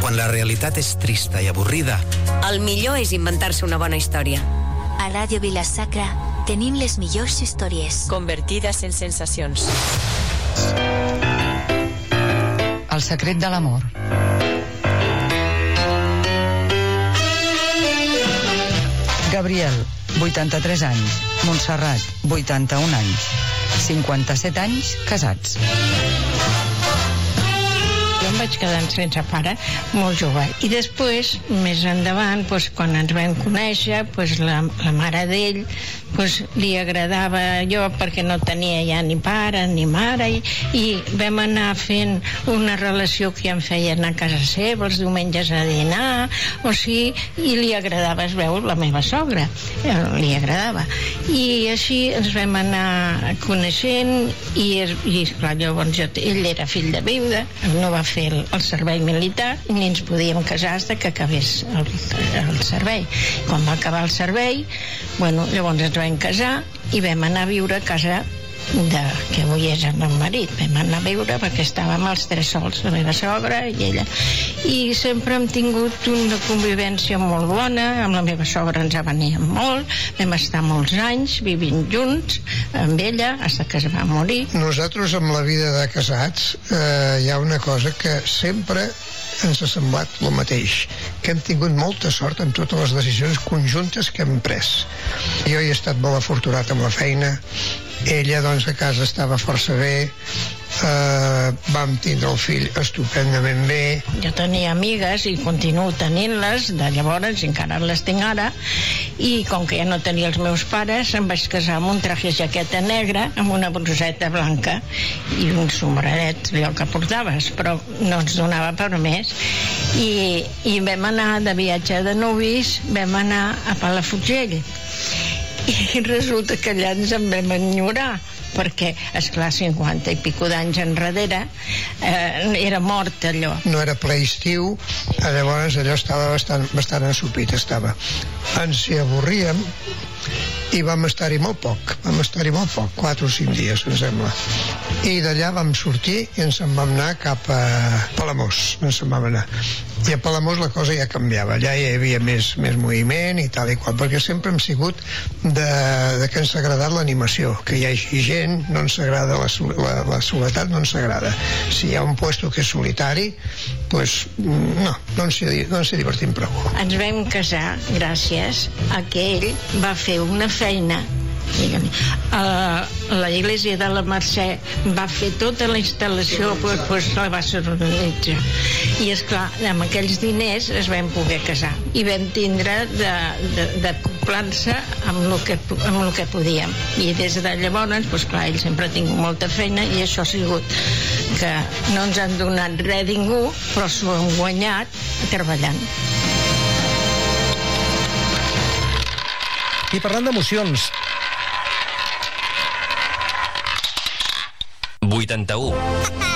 quan la realitat és trista i avorrida, el millor és inventar-se una bona història. A Ràdio Vila-sacra tenim les millors històries convertides en sensacions. El secret de l'amor. Gabriel, 83 anys. Montserrat, 81 anys. 57 anys, casats. Jo em vaig quedar sense pare molt jove. I després, més endavant, quan ens vam conèixer, la mare d'ell li agradava jo perquè no tenia ja ni pare ni mare i vam anar fent una relació que ja em feien a casa seva els diumenges a dinar, i li agradava, es veu, la meva sogra, li agradava. I així ens vam anar coneixent i esclar, llavors ell era fill de viuda, no va fer el servei militar ni ens podíem casar fins que acabés el servei. Quan va acabar el servei, llavors ens vam casar i vam anar a viure a casa que avui és el meu marit. Vam anar a viure perquè estàvem els tres sols, la meva sogra i ella. I sempre hem tingut una convivència molt bona, amb la meva sogra ens aveníem molt, vam estar molts anys vivint junts amb ella fins que es va morir. Nosaltres amb la vida de casats hi ha una cosa que sempre ens ha semblat el mateix, que hem tingut molta sort en totes les decisions conjuntes que hem pres. Jo he estat molt afortunat amb la feina, ella doncs a casa estava força bé, vam tindre el fill estupendament bé. Jo tenia amigues i continuo tenint-les de llavors, encara les tinc ara, i com que ja no tenia els meus pares em vaig casar amb un traje jaqueta negra amb una bruseta blanca i un sombreret, allò que portaves, però no ens donava per més. I vam anar de viatge de nuvis, vam anar a Palafrugell i resulta que allà ens en vam enyorar perquè, esclar, 50 i pico d'anys enrere era mort allò. No era ple estiu, llavors allò estava bastant ensopit, estava. Ens hi avorríem i vam estar-hi molt poc, 4 o 5 dies, em sembla. I d'allà vam sortir i ens en vam anar cap a Palamós, I a Palamós la cosa ja canviava, allà hi havia més moviment i tal i qual, perquè sempre hem sigut de que ens ha agradat l'animació, que hi hagi gent, no ens agrada la soledat, no ens agrada. Si hi ha un puesto que és solitari, doncs no ens hi divertim prou. Ens vam casar gràcies a que ell va fer una feina a l'església de la Mercè, va fer tota la instal·lació, la va organitzar i esclar, amb aquells diners es vam poder casar i vam tindre d'acoplar-se amb el que podíem, i des de llavors clar, ell sempre ha tingut molta feina i això ha sigut que no ens han donat res ningú, però s'ho han guanyat treballant. I parlant d'emocions, 81